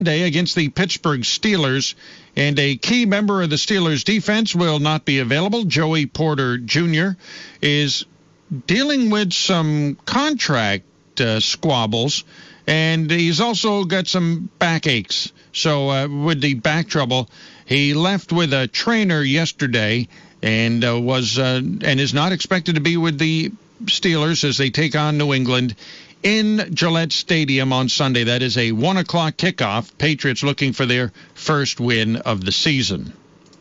Day against the Pittsburgh Steelers, and a key member of the Steelers defense will not be available. Joey Porter Jr. is dealing with some contract squabbles, and he's also got some backaches. So with the back trouble, he left with a trainer yesterday and is not expected to be with the Steelers as they take on New England in Gillette Stadium on Sunday. That is a 1 o'clock kickoff. Patriots looking for their first win of the season.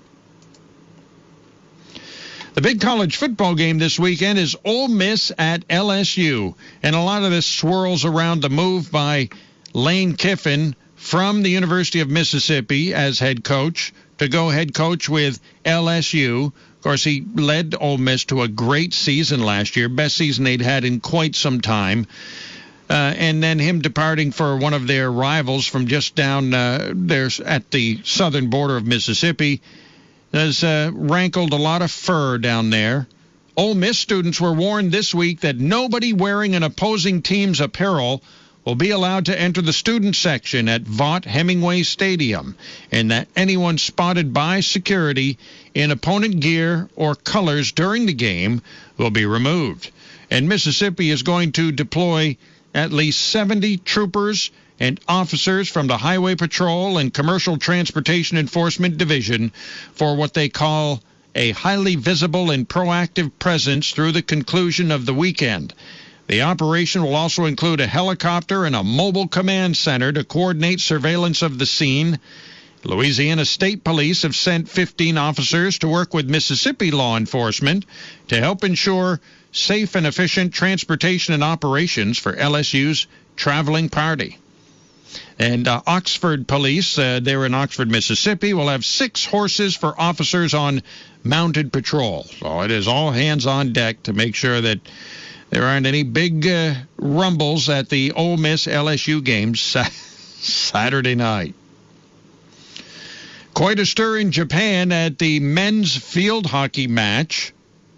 The big college football game this weekend is Ole Miss at LSU. And a lot of this swirls around the move by Lane Kiffin from the University of Mississippi as head coach to go head coach with LSU. Of course, he led Ole Miss to a great season last year, best season they'd had in quite some time. And then him departing for one of their rivals from just down there at the southern border of Mississippi has rankled a lot of fur down there. Ole Miss students were warned this week that nobody wearing an opposing team's apparel will be allowed to enter the student section at Vaught Hemingway Stadium, and that anyone spotted by security in opponent gear or colors during the game will be removed. And Mississippi is going to deploy at least 70 troopers and officers from the Highway Patrol and Commercial Transportation Enforcement Division for what they call a highly visible and proactive presence through the conclusion of the weekend. The operation will also include a helicopter and a mobile command center to coordinate surveillance of the scene. Louisiana State Police have sent 15 officers to work with Mississippi law enforcement to help ensure safe and efficient transportation and operations for LSU's traveling party. And Oxford Police, they're in Oxford, Mississippi, will have 6 horses for officers on mounted patrol. So it is all hands on deck to make sure that there aren't any big rumbles at the Ole Miss LSU game Saturday night. Quite a stir in Japan at the men's field hockey match.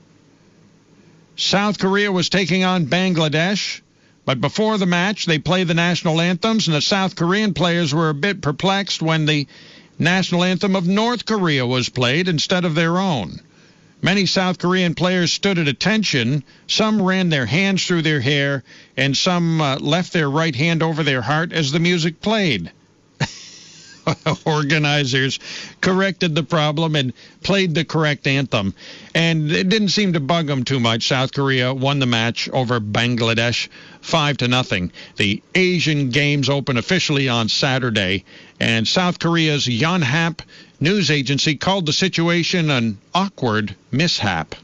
South Korea was taking on Bangladesh, but before the match, they played the national anthems, and the South Korean players were a bit perplexed when the national anthem of North Korea was played instead of their own. Many South Korean players stood at attention. Some ran their hands through their hair, and some left their right hand over their heart as the music played. Organizers corrected the problem and played the correct anthem, and it didn't seem to bug them too much. South Korea won the match over Bangladesh 5-0. The Asian Games open officially on Saturday, and South Korea's Yonhap news agency called the situation an awkward mishap.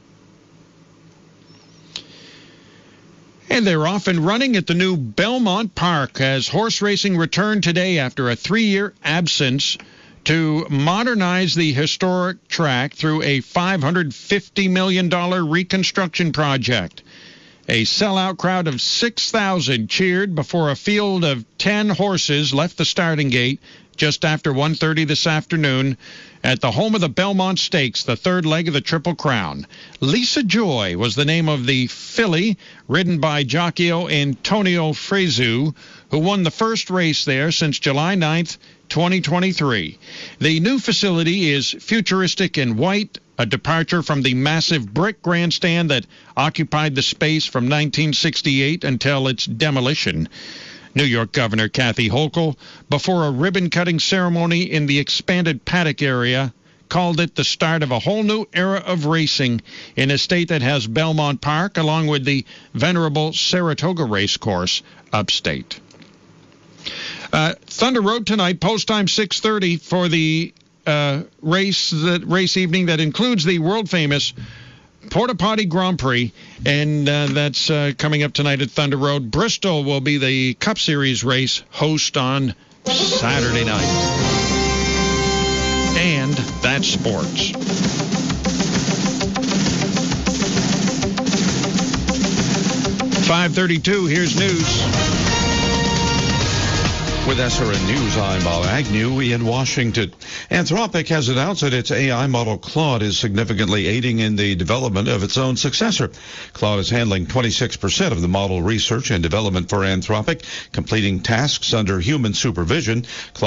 And they're off and running at the new Belmont Park as horse racing returned today after a 3-year absence to modernize the historic track through a $550 million reconstruction project. A sellout crowd of 6,000 cheered before a field of 10 horses left the starting gate just after 1:30 this afternoon at the home of the Belmont Stakes, the third leg of the Triple Crown. Lisa Joy was the name of the filly, ridden by Jockio Antonio Frezu, who won the first race there since July 9th, 2023. The new facility is futuristic in white, a departure from the massive brick grandstand that occupied the space from 1968 until its demolition. New York Governor Kathy Hochul, before a ribbon-cutting ceremony in the expanded paddock area, called it the start of a whole new era of racing in a state that has Belmont Park along with the venerable Saratoga Racecourse upstate. Thunder Road tonight, post time 6:30 for the race evening that includes the world-famous Porta Potty Grand Prix, and that's coming up tonight at Thunder Road. Bristol will be the Cup Series race host on Saturday night. And that's sports. .532, here's news. With SRN News, I'm Bob Agnew in Washington. Anthropic has announced that its AI model Claude is significantly aiding in the development of its own successor. Claude is handling 26% of the model research and development for Anthropic, completing tasks under human supervision.